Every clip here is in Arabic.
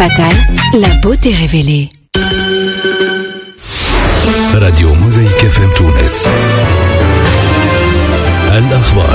Fatal, la beauté révélée. راديو موزايك FM تونس. الأخبار.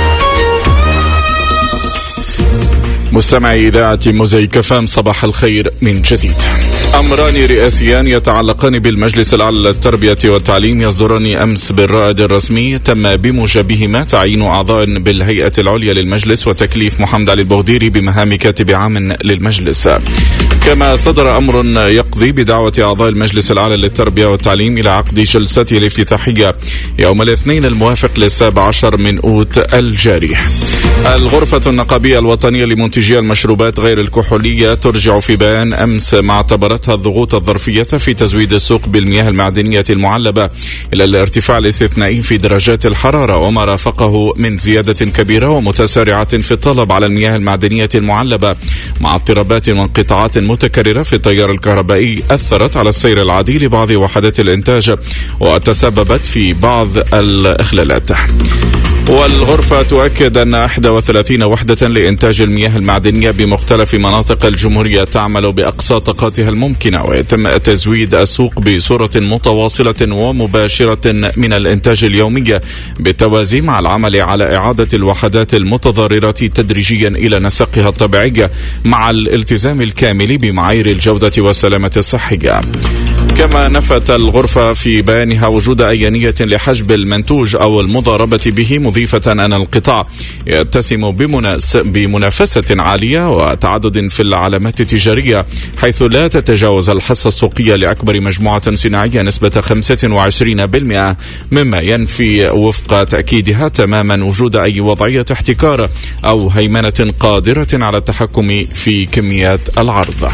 مستمعي إذاعة موزايك FM، صباح الخير من جديد. أمران رئاسيان يتعلقان بالمجلس الأعلى للتربية والتعليم يصدران أمس بالرائد الرسمي، تم بموجبهما تعيين أعضاء بالهيئة العليا للمجلس وتكليف محمد علي البغديري بمهام كاتب عام للمجلس. كما صدر أمر يقضي بدعوة أعضاء المجلس الأعلى للتربية والتعليم إلى عقد جلسته الافتتاحية يوم الاثنين الموافق 17 من أوت الجاري. الغرفة النقابية الوطنية لمنتجي المشروبات غير الكحولية ترجع في بيان أمس ما اعتبرتها الضغوط الظرفية في تزويد السوق بالمياه المعدنية المعلبة إلى الارتفاع الاستثنائي في درجات الحرارة وما رافقه من زيادة كبيرة ومتسارعة في الطلب على المياه المعدنية المعلبة، مع اضطرابات وانقطاعات متكررة في التيار الكهربائي أثرت على السير العادي لبعض وحدات الإنتاج وتسببت في بعض الإخلالات. والغرفة تؤكد أن 31 وحدة لإنتاج المياه المعدنية بمختلف مناطق الجمهورية تعمل بأقصى طاقتها الممكنة، ويتم تزويد السوق بصورة متواصلة ومباشرة من الإنتاج اليومي بالتوازي مع العمل على إعادة الوحدات المتضررة تدريجيا إلى نسقها الطبيعية مع الالتزام الكامل بمعايير الجودة والسلامة الصحية. كما نفت الغرفة في بيانها وجود أي نية لحجب المنتوج أو المضاربة به، مضيفة أن القطاع يتسم بمنافسة عالية وتعدد في العلامات التجارية، حيث لا تتجاوز الحصة السوقية لأكبر مجموعة صناعية نسبة 25%، مما ينفي وفق تأكيدها تماما وجود أي وضعية احتكار أو هيمنة قادرة على التحكم في كميات العرض.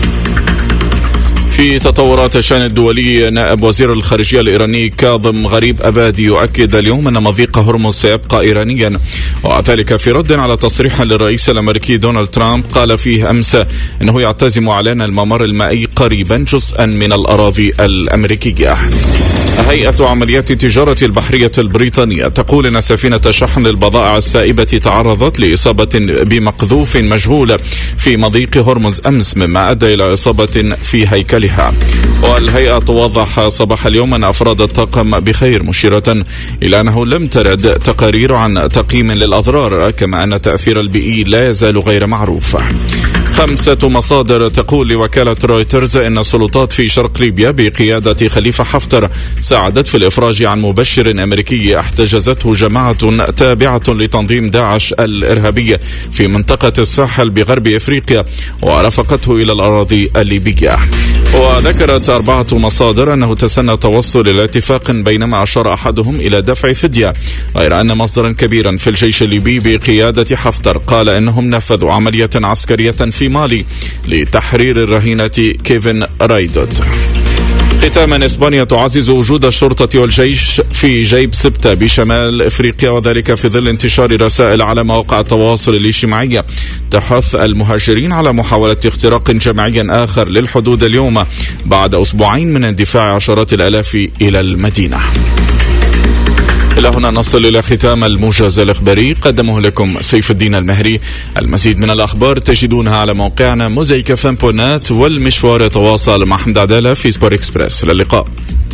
في تطورات الشأن الدولي، نائب وزير الخارجية الإيراني كاظم غريب أبادي يؤكد اليوم أن مضيق هرمز سيبقى إيرانيا، وذلك في رد على تصريح للرئيس الأمريكي دونالد ترامب قال فيه أمس أنه يعتزم إعلان الممر المائي قريبا جزءا من الأراضي الأمريكية. هيئة عمليات التجارة البحرية البريطانية تقول أن سفينة شحن للبضائع السائبة تعرضت لإصابة بمقذوف مجهول في مضيق هرمز أمس، مما أدى إلى إصابة في هيكلها. والهيئة توضح صباح اليوم أن أفراد الطاقم بخير، مشيرة إلى أنه لم ترد تقارير عن تقييم للأضرار، كما أن التأثير البيئي لا يزال غير معروف. 5 مصادر تقول لوكالة رويترز أن السلطات في شرق ليبيا بقيادة خليفة حفتر ساعدت في الإفراج عن مبشر أمريكي احتجزته جماعة تابعة لتنظيم داعش الإرهابي في منطقة الساحل بغرب إفريقيا ورافقته إلى الأراضي الليبية. وذكرت 4 مصادر أنه تسنى توصل إلى اتفاق، بينما أشار أحدهم إلى دفع فدية، غير أن مصدرا كبيرا في الجيش الليبي بقيادة حفتر قال أنهم نفذوا عملية عسكرية في مالي لتحرير الرهينة كيفن رايدوت. ختاما، إسبانيا تعزز وجود الشرطة والجيش في جيب سبتة بشمال إفريقيا، وذلك في ظل انتشار رسائل على مواقع التواصل الاجتماعي تحث المهاجرين على محاولة اختراق جماعي آخر للحدود اليوم بعد أسبوعين من اندفاع عشرات الآلاف إلى المدينة. إلى هنا نصل إلى ختام الموجز الإخباري، قدمه لكم سيف الدين المهري. المزيد من الأخبار تجدونها على موقعنا موزايك FM.net، والمشوار يتواصل مع حمد عدالة في سبور إكسبرس. للقاء.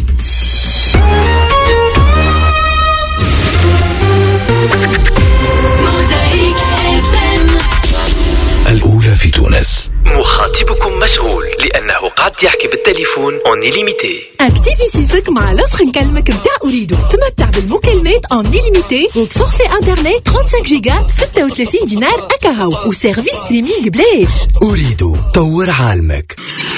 الأولى في تونس. مخاطبكم مشغول لأنه قاعد يحكي بالتليفون اون ليميتي. اكتيفي سيفك مع لوفر نكلمك متاع أريدو، تمتع بالمكالمات اون ليميتي وبفورفي انترنت 35 جيجا ب 36 دينار أكاهو وسيرفيس ستريمينغ بلاش. أريدو، طور عالمك.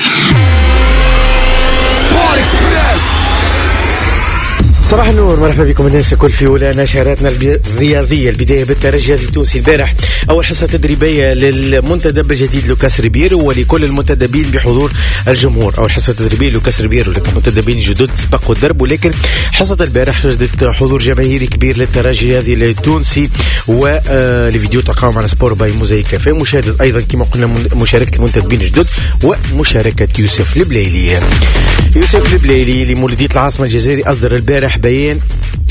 صباح النور، مرحبا بكم الناس الكل في أولى نشراتنا الرياضية. البداية بالترجي التونسي. البارح أول حصة تدريبية للمنتدب الجديد لوكاس ريبير ولكل المنتدبين بحضور الجمهور. أول حصة تدريبية لوكاس ريبير وللمنتدبين جدد سبقوا الدرب، ولكن حصة البارح وجدت حضور جماهيري كبير للترجي هذه التونسي. والفيديو تقام على سبور باي موزايك FM، مشاهدة أيضا كما قلنا مشاركة المنتدبين الجدد ومشاركة يوسف البليلي. يوسف البليلي لمولودية العاصمة الجزائري أصدر البارح بيان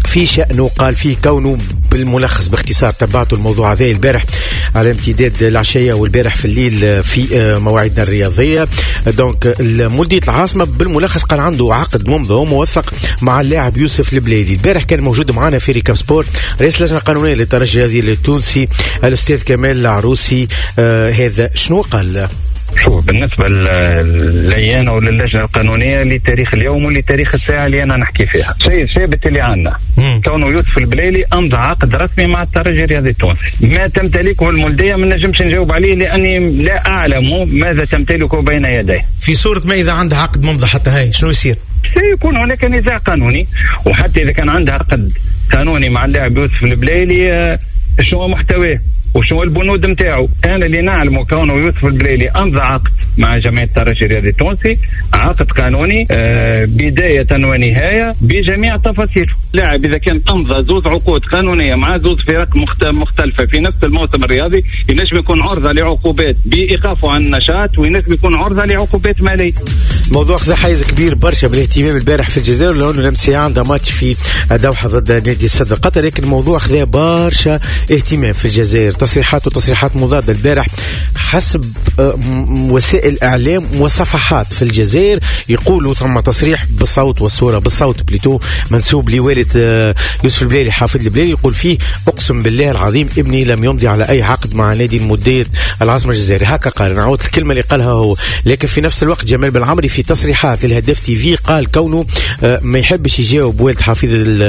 في شأنه قال فيه كونه بالملخص باختصار تبعته الموضوع هذا البارح على امتداد العشية والبارح في الليل في مواعيدنا الرياضية. دونك مدير العاصمة بالملخص قال عنده عقد ممضى وموثق مع اللاعب يوسف البليلي. البارح كان موجود معنا في ريكاب سبور رئيس اللجنة القانونية للترجي الرياضي التونسي الأستاذ كمال العروسي. هذا شنو قال؟ شوف بالنسبة لي وللجنة القانونية لتاريخ اليوم ولتاريخ الساعة اللي أنا نحكي فيها شيء ثابت اللي عنا كونه يوسف البليلي أمضى عقد رسمي مع الترجي الرياضي التونسي. ما تمتلكه المولدية ما نجمش نجاوب عليه لأني لا أعلم ماذا تمتلكه بين يديه. في صورة ما إذا عنده عقد ممضى حتى هاي شنو يصير؟ سيكون هناك نزاع قانوني، وحتى إذا كان عنده عقد قانوني مع اللاعب يوسف البليلي شنو محتواه وشو البنود متاعه. أنا اللي نعلمه كونه يوسف البليلي أمضى عقد مع جمعية الترجي الرياضي التونسي، عقد قانوني بداية ونهاية بجميع تفاصيله. لاعب إذا كان أمضى زوز عقود قانونية مع زوز فرق مختلفة في نفس الموسم الرياضي ينجم يكون عرضة لعقوبات بإيقافه عن النشاط وينجم يكون عرضة لعقوبات مالية. موضوع أخذ حيز كبير برشا بالاهتمام البارح في الجزائر لأنه لمسي عنده ماتش في دوحة ضد نادي السد القطري، لكن الموضوع أخذ برشا اهتمام في الجزائر. تصريحات مضادة البارح حسب وسائل إعلام وصفحات في الجزائر يقولوا ثم تصريح بالصوت والصورة بالصوت بليتو منسوب لوالد يوسف البليلي حافظ البليلي يقول فيه أقسم بالله العظيم ابني لم يمضي على أي عقد مع نادي مدير العاصمة الجزائرية. هكا قال، نعود الكلمة اللي قالها هو. لكن في نفس الوقت جمال بن عمري في تصريحات للهداف تي في قال كونه ما يحبش يجاوب والد حافظ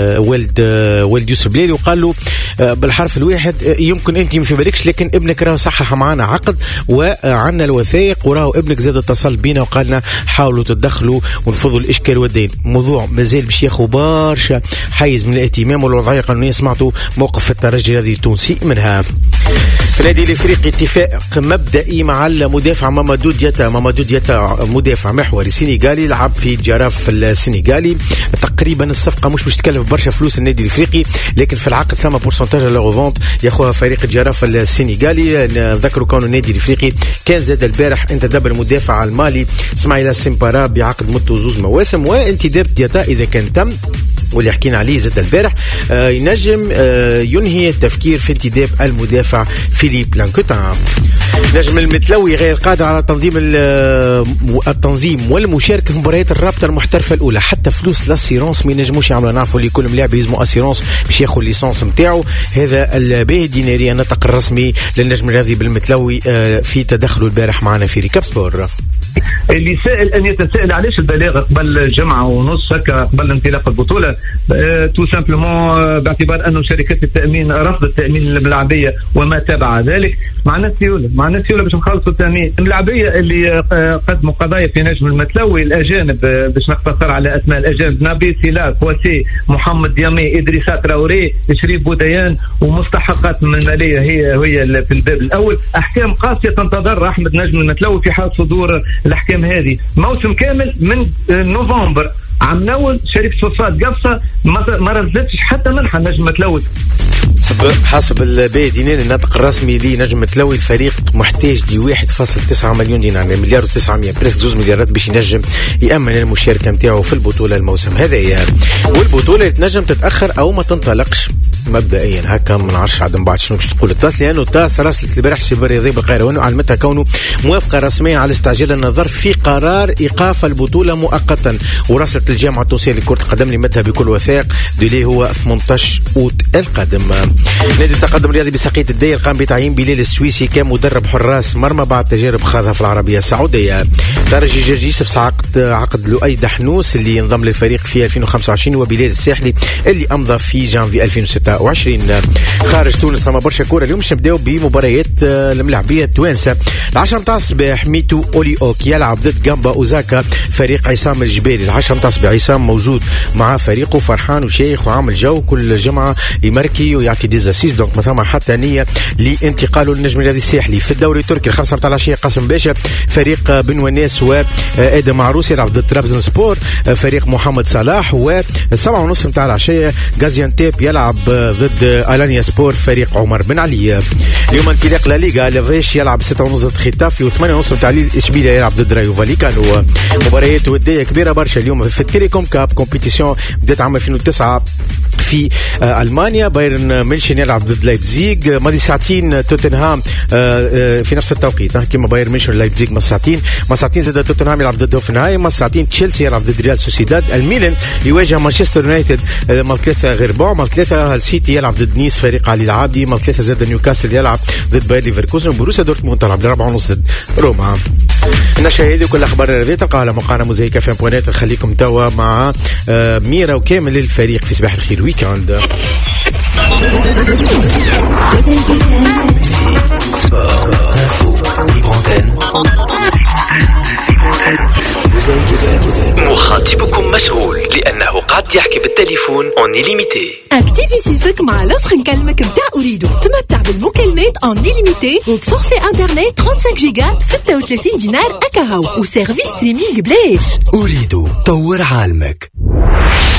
والد يوسف البليلي وقال له بالحرف الواحد يمكن انت في بالكش لكن ابنك راه صحح معنا عقد وعنا الوثائق وراه ابنك زاد اتصل بينا وقالنا حاولوا تدخلوا ونفضوا الاشكال والدين. موضوع مازال باش ياخذ برشا حيز من الاهتمام والوضعيه القانونيه. سمعتوا موقف الترجي الرياضي التونسي منها. النادي الافريقي اتفاق مبدئي مع المدافع مامادو دياتا مدافع محوري سينيغالي لعب في جراف السنغالي. تقريبا الصفقه مش باش تكلف برشا فلوس النادي الافريقي لكن في العقد ثم بورسنتاج على غوفونت ياخذها فريق جراف السنغالي. نذكروا كون النادي الافريقي كان زاد البارح انتدب المدافع المالي اسماعيل سيمبارا بعقد مدته 2 مواسم وانتداب دياتا اذا كان تم واللي حكينا عليه زاد البارح ينجم ينهي التفكير في انتداب المدافع فيليب لانكوتان. نجم المتلوي غير قادر على التنظيم والمشاركه في مباريات الرابطه المحترفه الاولى. حتى فلوس لاسيرونس ما ينجموش يعملوا. نعرفوا اللي كل لاعب يلزموا اسيرونس باش ياخذ الليسونس نتاعو. هذا الباهي ديناري النطق الرسمي للنجم الرياضي بالمتلوي في تدخله البارح معنا في ريكاب سبور. اللي سائل ان يتساءل علاش البلاغ قبل جمعه ونص هكا قبل انطلاق البطوله تو سامبلومون باعتبار انه شركات التامين رفضت تامين الملاعبيه وما تبع ذلك. معنا سيوله باش نخلصوا التامين الملاعبيه اللي قدموا قضايا في نجم المتلوي. الاجانب باش نقتصر على اسماء الاجانب نبي سيلا كواسي محمد ديامي ادريسا تراوري شريف بوديان ومستحقات من الماليه هي في الباب الاول. احكام قاسيه تنتظر احمد نجم المتلوي في حال صدور الاحكام هذه. موسم كامل من نوفمبر عام نول شركه فوسفات قفصه ما رزتش حتى منحه نجم متلوي. حسب الباهي دينار النطق الرسمي لنجم متلوي الفريق محتاج ل 1.9 مليون دينار يعني مليار و900 بريسك 2 مليارات باش ينجم يأمن المشاركة نتاعو في البطولة الموسم هذا. والبطولة تنجم تتأخر أو ما تنطلقش مبدئيا هكا ما نعرفش عاد من بعد شنو باش تقول التاس لأنه التاس راسلت البارح الشباب الرياضي بالقاهرة وأنه علمتها كونه موافقة رسميا على استعجال النظر في قرار إيقاف البطولة مؤقتا. وراسلت الجامعة التونسية لكرة القدم اللي متها بكل وثائق ديلي هو 18 أوت القادم. نادي التقدم الرياضي بساقية الداير قام بتعيين بلال السويسي كمدرب حراس مرمى بعد تجارب خاضها في العربية السعودية. ترجي جرجيس عقد لؤي دحنوس اللي انضم للفريق في 2025 وبلال الساحلي اللي امضى في جانفي 2026. خارج تونس ثم برشا كورة اليوم باش نبداو بمباريات الملاعبية التوانسة. 10 متاع الصباح ميتو اولي اوك يلعب ضد جامبا اوزاكا فريق عصام الجبالي. 10 متاع الصباح عصام موجود مع فريقه فرحان وشيخ وعامل جو كل جمعة يمركي ويعطي ديزاسيس دونك ما ثم حتى نية لانتقاله للنجم الرياضي الساحلي. في الدوري التركي 5 متاع العشية قاسم باشا فريق بن وناس وآدم معروس يلعب ضد ترابزون سبور فريق محمد صلاح. و7:30 متاع العشية غازيانتيب يلعب ضد ألانيا سبور فريق عمر بن علي. اليوم انطلاق لا ليغا، لافيش يلعب 6:30 ضد خيتافي، و8:30 متاع إشبيلية يلعب ضد رايو فاليكانو. مباريات ودية كبيرة برشا اليوم في التيليكوم كاب كومبيتيسيون بدات عام 2009 في ألمانيا. بايرن ميونشن يلعب ضد لايبزيغ. ماضي ساعتين توتنهام في نفس التوقيت كما بايرن ميونشن لايبزيغ ما ساعتين زاد توتنهام يلعب ضد هوفنهايم. ما ساعتين تشيلسي يلعب ضد ريال سوسيداد. الميلان يواجه مانشستر يونايتد. مال 3 غير بون. مال 3 السيتي يلعب ضد نيس فريق علي العابدي. مال 3 زاد نيوكاسل يلعب ضد باير ليفركوزن. بروسيا دورتموند تلعب 4:30 ضد روما. النشرة هذه وكل أخبار الرياضية تلقاها على موقعنا موزايك FM .net. نخليكم توا مع ميرا وكامل الفريق في صباح الخير ويكاند. مخاطبكم مشغول لأنه قاعد يحكي بالتليفون اون إليميتي. اكتيفي سيفك مع لوفر نكلمك متاع أريدو. تمتع بالمكالمات اون إليميتي وبفورفي انترنت 35 جيجا ب 36 دينار أكاهو وسيرفيس ستريمينغ بلاش. أريد طور عالمك.